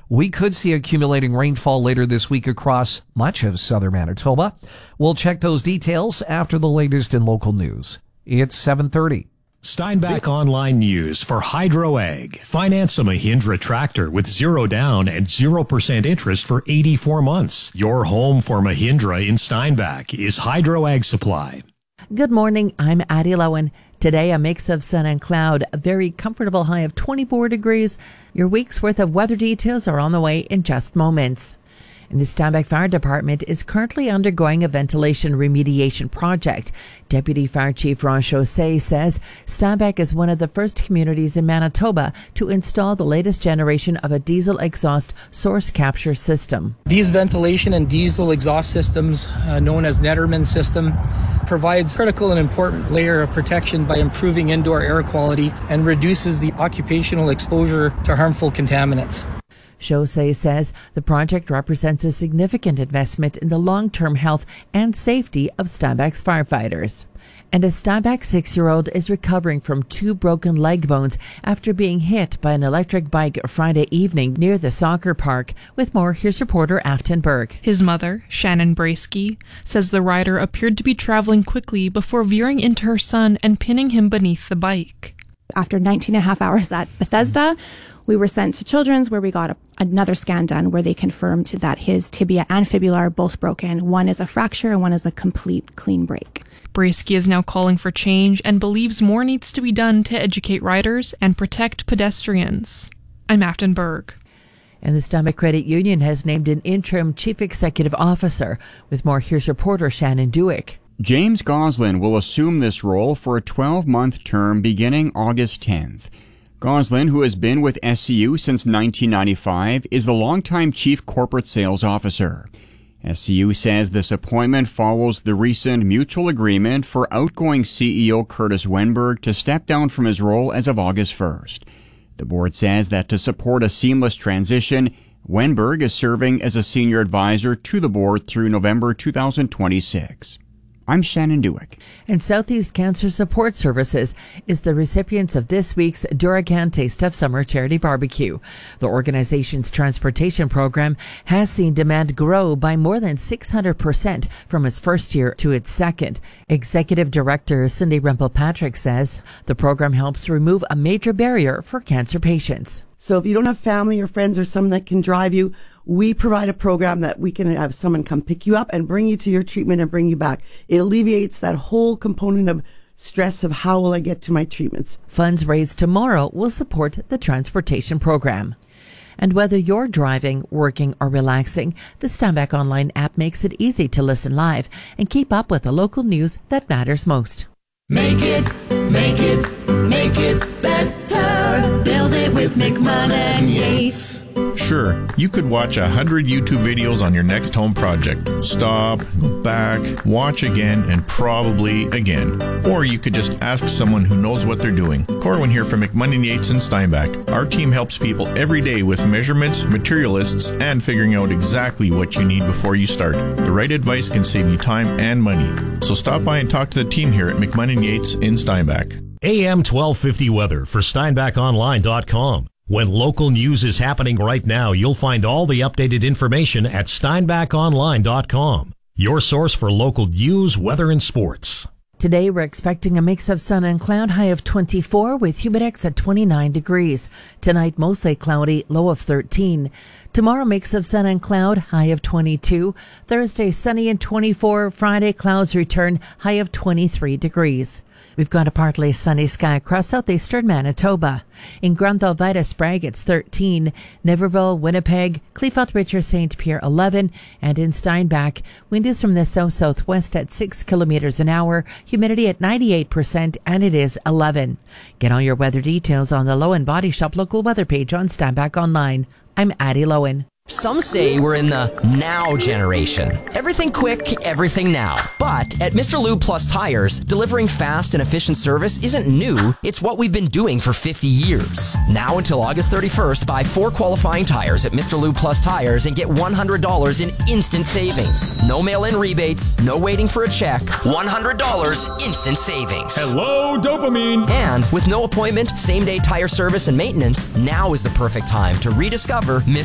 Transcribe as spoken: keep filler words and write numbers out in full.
We could see accumulating rainfall later this week across much of southern Manitoba. We'll check those details after the latest in local news. It's seven thirty. Steinbach Online News for Hydro Ag. Finance a Mahindra tractor with zero down and zero percent interest for eighty-four months. Your home for Mahindra in Steinbach is Hydro Ag Supply. Good morning, I'm Addie Lowen. Today, a mix of sun and cloud, a very comfortable high of twenty-four degrees. Your week's worth of weather details are on the way in just moments. And the Steinbach Fire Department is currently undergoing a ventilation remediation project. Deputy Fire Chief Ron Chaussee says Steinbach is one of the first communities in Manitoba to install the latest generation of a diesel exhaust source capture system. These ventilation and diesel exhaust systems, uh, known as Netterman system, provides critical and important layer of protection by improving indoor air quality and reduces the occupational exposure to harmful contaminants. Chaussee says the project represents a significant investment in the long-term health and safety of Steinbach's firefighters. And a Steinbach six-year-old is recovering from two broken leg bones after being hit by an electric bike Friday evening near the soccer park. With more, here's reporter Afton Berg. His mother, Shannon Brasky, says the rider appeared to be traveling quickly before veering into her son and pinning him beneath the bike. After nineteen and a half hours at Bethesda, we were sent to Children's where we got a, another scan done where they confirmed that his tibia and fibula are both broken. One is a fracture and one is a complete clean break. Brasky is now calling for change and believes more needs to be done to educate riders and protect pedestrians. I'm Afton Berg. And the Steinbach Credit Union has named an interim chief executive officer. With more, here's reporter Shannon Dewick. James Goslin will assume this role for a twelve-month term beginning August tenth. Goslin, who has been with S C U since nineteen ninety-five, is the longtime Chief Corporate Sales Officer. S C U says this appointment follows the recent mutual agreement for outgoing C E O Curtis Wenberg to step down from his role as of August first. The board says that to support a seamless transition, Wenberg is serving as a senior advisor to the board through November two thousand twenty-six. I'm Shannon Dewick. And Southeast Cancer Support Services is the recipients of this week's Duracan Taste of Summer Charity Barbecue. The organization's transportation program has seen demand grow by more than six hundred percent from its first year to its second. Executive Director Cindy Rempel-Patrick says the program helps remove a major barrier for cancer patients. So if you don't have family or friends or someone that can drive you, we provide a program that we can have someone come pick you up and bring you to your treatment and bring you back. It alleviates that whole component of stress of how will I get to my treatments. Funds raised tomorrow will support the transportation program. And whether you're driving, working, or relaxing, the Steinbach Online app makes it easy to listen live and keep up with the local news that matters most. Make it, make it, make it better. Build it with McMahon and Yates. Sure, you could watch a hundred YouTube videos on your next home project. Stop, go back, watch again, and probably again. Or you could just ask someone who knows what they're doing. Corwin here from McMahon and Yates in Steinbach. Our team helps people every day with measurements, material lists, and figuring out exactly what you need before you start. The right advice can save you time and money. So stop by and talk to the team here at McMahon and Yates in Steinbach. A M twelve fifty weather for Steinbach Online dot com. When local news is happening right now, you'll find all the updated information at Steinbach Online dot com. Your source for local news, weather, and sports. Today, we're expecting a mix of sun and cloud, high of twenty-four with humidex at twenty-nine degrees. Tonight, mostly cloudy, low of thirteen. Tomorrow, mix of sun and cloud, high of twenty-two. Thursday, sunny and twenty-four. Friday, clouds return, high of twenty-three degrees. We've got a partly sunny sky across southeastern Manitoba. In Grand Elvida, Sprague, it's thirteen. Niverville, Winnipeg, Clearfield, Richard, Saint Pierre, eleven. And in Steinbach, wind is from the south-southwest at six kilometers an hour. Humidity at ninety-eight percent, and it is eleven. Get all your weather details on the Lowen Body Shop local weather page on Steinbach Online. I'm Addie Lowen. Some say we're in the now generation. Everything quick, everything now. But at Mister Lube Plus Tires, delivering fast and efficient service isn't new. It's what we've been doing for fifty years. Now until August thirty-first, buy four qualifying tires at Mister Lube Plus Tires and get one hundred dollars in instant savings. No mail-in rebates, no waiting for a check. one hundred dollars instant savings. Hello, dopamine! And with no appointment, same-day tire service and maintenance, now is the perfect time to rediscover Mister